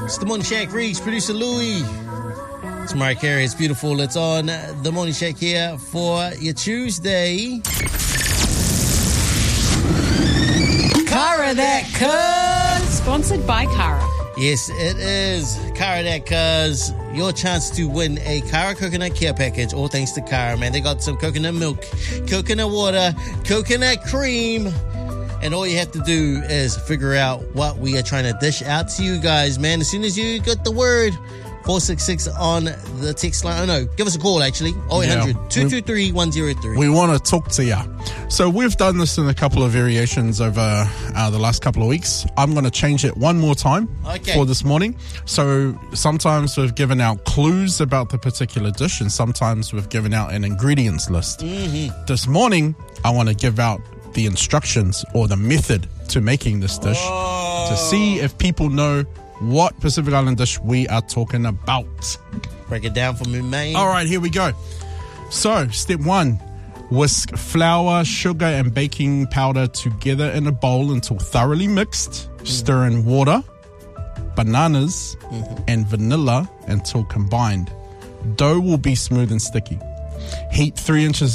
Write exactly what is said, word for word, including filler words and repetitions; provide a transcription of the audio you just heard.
It's the Morning Shack. Reach, producer Louie. It's Mariah Carey. It's beautiful. It's on the Morning Shack here for your Tuesday. Cara That Cuz. Sponsored by Cara. Yes, it is Cara That Cuz. Your chance to win a Cara Coconut Care Package. All thanks to Cara, man. They got some coconut milk, coconut water, coconut cream. And all you have to do is figure out what we are trying to dish out to you guys, man. As soon as you get the word, four six six on the text line. Oh, no. Give us a call, actually. oh eight hundred, two two three, one oh three. We want to talk to you. So we've done this in a couple of variations over uh, the last couple of weeks. I'm going to change it one more time okay. for this morning. So sometimes we've given out clues about the particular dish, and sometimes we've given out an ingredients list. Mm-hmm. This morning, I want to give out the instructions or the method to making this dish oh. to see if people know what Pacific Island dish we are talking about. Break it down for me, man. All right, here we go. So, step one, whisk flour, sugar, and baking powder together in a bowl until thoroughly mixed. Mm-hmm. Stir in water, bananas, mm-hmm. and vanilla until combined. Dough will be smooth and sticky. Heat three inches